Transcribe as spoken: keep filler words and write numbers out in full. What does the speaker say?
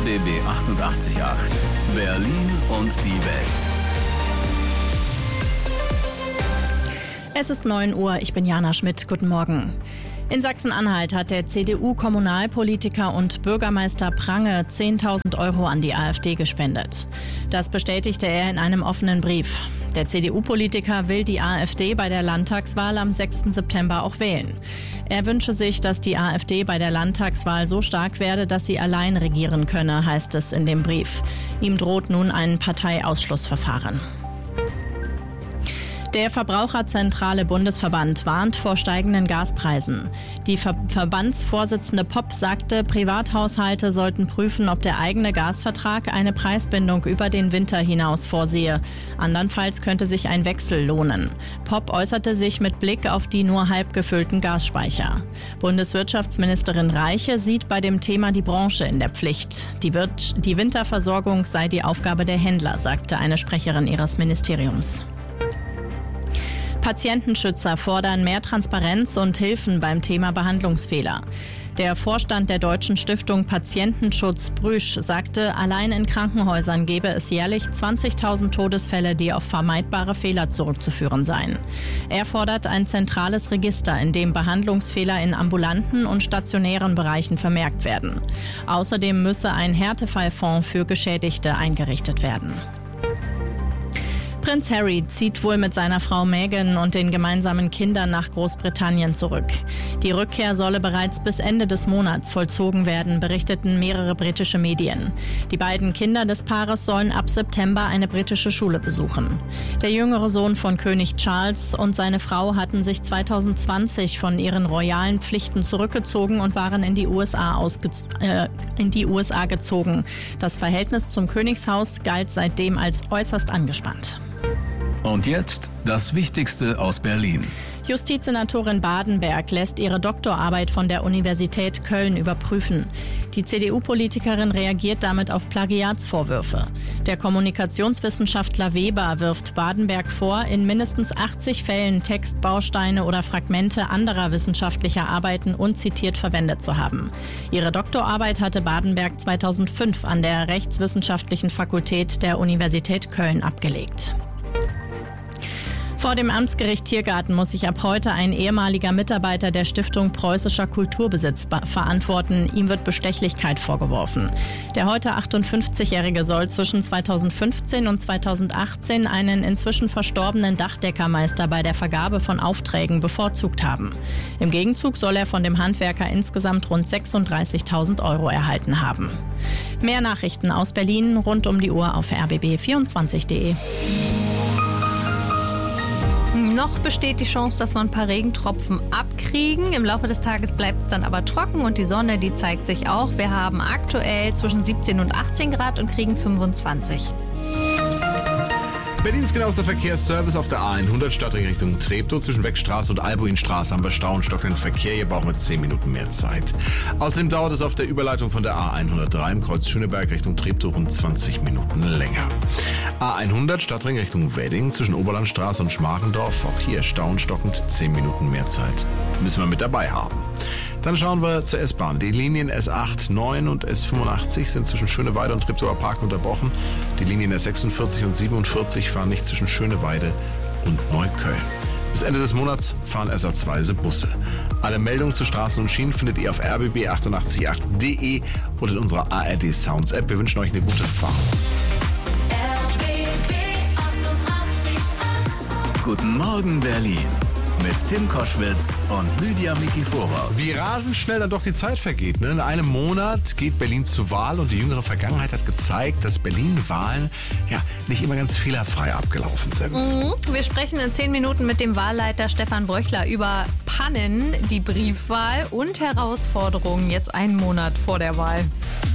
B B achtundachtzig Komma acht. Berlin und die Welt. Es ist neun Uhr, ich bin Jana Schmidt. Guten Morgen. In Sachsen-Anhalt hat der C D U-Kommunalpolitiker und Bürgermeister Prange zehntausend Euro an die AfD gespendet. Das bestätigte er in einem offenen Brief. Der C D U-Politiker will die AfD bei der Landtagswahl am sechsten September auch wählen. Er wünsche sich, dass die AfD bei der Landtagswahl so stark werde, dass sie allein regieren könne, heißt es in dem Brief. Ihm droht nun ein Parteiausschlussverfahren. Der Verbraucherzentrale Bundesverband warnt vor steigenden Gaspreisen. Die Ver- Verbandsvorsitzende Popp sagte, Privathaushalte sollten prüfen, ob der eigene Gasvertrag eine Preisbindung über den Winter hinaus vorsehe. Andernfalls könnte sich ein Wechsel lohnen. Popp äußerte sich mit Blick auf die nur halb gefüllten Gasspeicher. Bundeswirtschaftsministerin Reiche sieht bei dem Thema die Branche in der Pflicht. Die, Wir- die Winterversorgung sei die Aufgabe der Händler, sagte eine Sprecherin ihres Ministeriums. Patientenschützer fordern mehr Transparenz und Hilfen beim Thema Behandlungsfehler. Der Vorstand der Deutschen Stiftung Patientenschutz Brüsch sagte, allein in Krankenhäusern gebe es jährlich zwanzigtausend Todesfälle, die auf vermeidbare Fehler zurückzuführen seien. Er fordert ein zentrales Register, in dem Behandlungsfehler in ambulanten und stationären Bereichen vermerkt werden. Außerdem müsse ein Härtefallfonds für Geschädigte eingerichtet werden. Prinz Harry zieht wohl mit seiner Frau Meghan und den gemeinsamen Kindern nach Großbritannien zurück. Die Rückkehr solle bereits bis Ende des Monats vollzogen werden, berichteten mehrere britische Medien. Die beiden Kinder des Paares sollen ab September eine britische Schule besuchen. Der jüngere Sohn von König Charles und seine Frau hatten sich zweitausendzwanzig von ihren royalen Pflichten zurückgezogen und waren in die U S A, ausge- äh, in die U S A gezogen. Das Verhältnis zum Königshaus galt seitdem als äußerst angespannt. Und jetzt das Wichtigste aus Berlin. Justizsenatorin Badenberg lässt ihre Doktorarbeit von der Universität Köln überprüfen. Die C D U-Politikerin reagiert damit auf Plagiatsvorwürfe. Der Kommunikationswissenschaftler Weber wirft Badenberg vor, in mindestens achtzig Fällen Textbausteine oder Fragmente anderer wissenschaftlicher Arbeiten unzitiert verwendet zu haben. Ihre Doktorarbeit hatte Badenberg zweitausendfünf an der Rechtswissenschaftlichen Fakultät der Universität Köln abgelegt. Vor dem Amtsgericht Tiergarten muss sich ab heute ein ehemaliger Mitarbeiter der Stiftung Preußischer Kulturbesitz verantworten. Ihm wird Bestechlichkeit vorgeworfen. Der heute achtundfünfzigjährige soll zwischen zweitausendfünfzehn und zweitausendachtzehn einen inzwischen verstorbenen Dachdeckermeister bei der Vergabe von Aufträgen bevorzugt haben. Im Gegenzug soll er von dem Handwerker insgesamt rund sechsunddreißigtausend Euro erhalten haben. Mehr Nachrichten aus Berlin rund um die Uhr auf r b b vierundzwanzig punkt d e. Noch besteht die Chance, dass wir ein paar Regentropfen abkriegen. Im Laufe des Tages bleibt es dann aber trocken und die Sonne, die zeigt sich auch. Wir haben aktuell zwischen siebzehn und achtzehn Grad und kriegen fünfundzwanzig. Berlins genauester Verkehrsservice auf der A hundert Stadtring Richtung Treptow. Zwischen Weckstraße und Albuinstraße haben wir Stau und stockenden Verkehr. Hier brauchen wir zehn Minuten mehr Zeit. Außerdem dauert es auf der Überleitung von der A hundertdrei im Kreuz Schöneberg Richtung Treptow rund zwanzig Minuten länger. A hundert Stadtring Richtung Wedding zwischen Oberlandstraße und Schmargendorf. Auch hier Stau und stockend zehn Minuten mehr Zeit. Müssen wir mit dabei haben. Dann schauen wir zur S-Bahn. Die Linien S acht, neun und S fünfundachtzig sind zwischen Schöneweide und Treptower Park unterbrochen. Die Linien S sechsundvierzig und siebenundvierzig fahren nicht zwischen Schöneweide und Neukölln. Bis Ende des Monats fahren ersatzweise Busse. Alle Meldungen zu Straßen und Schienen findet ihr auf r b b achtundachtzig Komma acht punkt d e oder in unserer A R D Sounds App. Wir wünschen euch eine gute Fahrt. R B B achtundachtzig Komma acht. Guten Morgen, Berlin. Mit Tim Koschwitz und Lydia Mikiforov. Wie rasend schnell dann doch die Zeit vergeht. Ne? In einem Monat geht Berlin zur Wahl und die jüngere Vergangenheit hat gezeigt, dass Berlin-Wahlen ja nicht immer ganz fehlerfrei abgelaufen sind. Mhm. Wir sprechen in zehn Minuten mit dem Wahlleiter Stefan Bröchler über Pannen, die Briefwahl und Herausforderungen jetzt einen Monat vor der Wahl.